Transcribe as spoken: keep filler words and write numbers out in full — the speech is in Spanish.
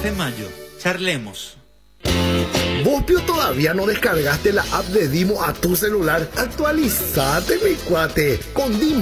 Café Mayo. Charlemos. ¿Vos, Pio, todavía no descargaste la app de Dimo a tu celular? Actualizate, mi cuate. Con Dimo